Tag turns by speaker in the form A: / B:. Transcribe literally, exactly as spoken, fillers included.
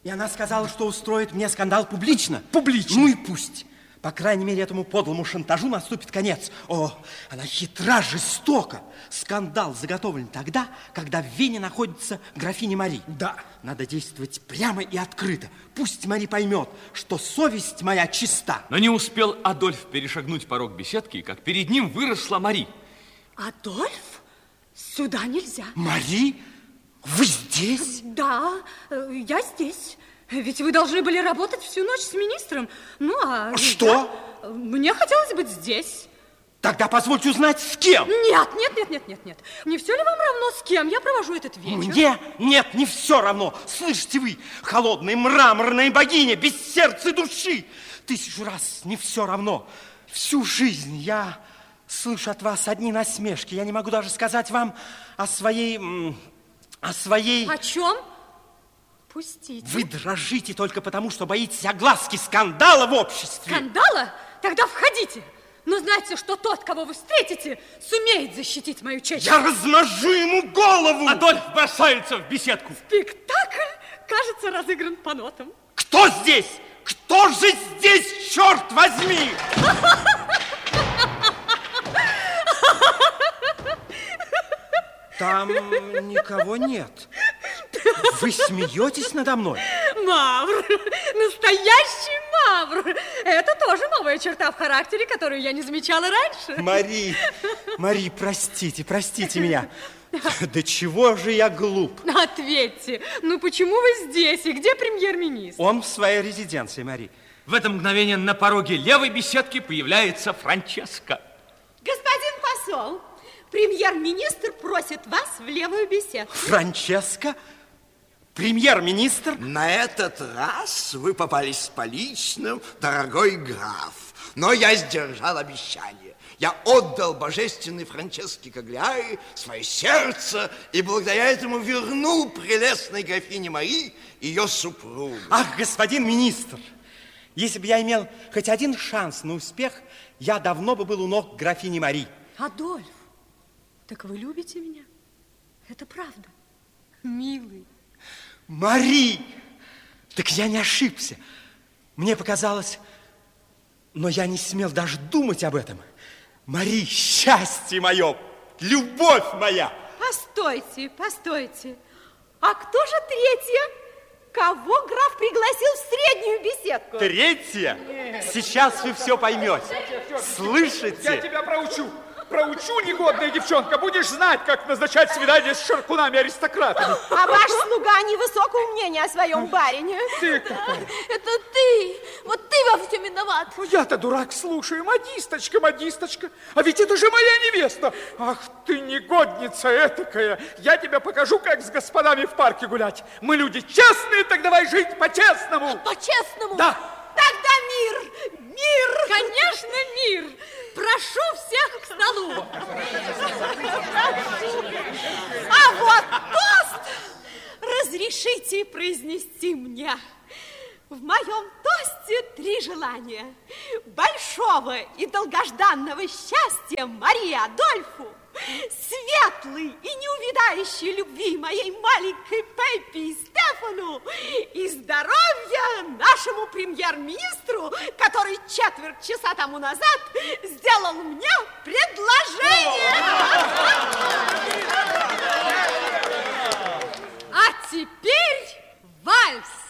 A: И она сказала, что устроит мне скандал публично.
B: Публично?
A: Ну и пусть. По крайней мере, этому подлому шантажу наступит конец. О, она хитра, жестока. Скандал заготовлен тогда, когда в Вене находится графиня Мари.
B: Да.
A: Надо действовать прямо и открыто. Пусть Мари поймет, что совесть моя чиста.
C: Но не успел Адольф перешагнуть порог беседки, как перед ним выросла Мари.
D: Адольф? Сюда нельзя.
A: Мари? Вы здесь?
D: Да, я здесь. Ведь вы должны были работать всю ночь с министром. Ну, а...
A: Что?
D: Я... Мне хотелось быть здесь.
A: Тогда позвольте узнать, с кем?
D: Нет, нет, нет, нет, нет, нет. Не все ли вам равно, с кем я провожу этот вечер?
A: Мне? Нет, не все равно. Слышите вы, холодная мраморная богиня, без сердца и души. Тысячу раз не все равно. Всю жизнь я слышу от вас одни насмешки. Я не могу даже сказать вам о своей... О своей...
D: О чем? Пустите.
A: Вы дрожите только потому, что боитесь огласки скандала в обществе.
D: Скандала? Тогда входите. Но знайте, что тот, кого вы встретите, сумеет защитить мою честь.
A: Я размажу ему голову!
C: Адольф бросается в беседку.
D: Спектакль, кажется, разыгран по нотам.
A: Кто здесь? Кто же здесь, черт возьми? Там никого нет. Вы смеетесь надо мной?
D: Мавр, настоящий мавр. Это тоже новая черта в характере, которую я не замечала раньше.
A: Мари, Мари, простите, простите меня. Да чего же я глуп?
D: Ответьте, ну почему вы здесь и где премьер-министр?
A: Он в своей резиденции, Мари.
C: В это мгновение на пороге левой беседки появляется Франческа.
E: Господин посол, премьер-министр просит вас в левую беседку.
A: Франческа? Премьер-министр?
F: На этот раз вы попались с поличным, дорогой граф. Но я сдержал обещание. Я отдал божественной Франческе Кагляри свое сердце и благодаря этому вернул прелестной графине Мари ее супругу.
A: Ах, господин министр, если бы я имел хоть один шанс на успех, я давно бы был у ног графини Мари.
D: Адольф, так вы любите меня? Это правда, милый.
A: Мари! Так я не ошибся. Мне показалось, но я не смел даже думать об этом. Мари, счастье мое, любовь моя!
E: Постойте, постойте. А кто же третья? Кого граф пригласил в среднюю беседку?
A: Третья? Сейчас вы все поймете. Слышите?
B: Я тебя проучу. Проучу, негодная девчонка. Будешь знать, как назначать свидание с шаркунами-аристократами.
E: А ваш слуга невысокого мнения о своем барине.
B: Ты какая?
E: Это ты. Вот ты во всем виноват.
B: Ну, я-то дурак, слушаю. Модисточка, модисточка. А ведь это же моя невеста. Ах ты, негодница этакая. Я тебе покажу, как с господами в парке гулять. Мы люди честные, так давай жить по-честному.
E: По-честному?
B: Да.
E: Тогда мир, мир.
D: Конечно, мир. Прошу всех к столу.
E: А вот тост разрешите произнести мне. В моем тосте три желания. Большого и долгожданного счастья Марии Адольфу, светлой и неувядающей любви моей маленькой Пеппи и Стефану и здоровья нашему премьер-министру, который четверть часа тому назад сделал мне предложение.
D: А теперь вальс.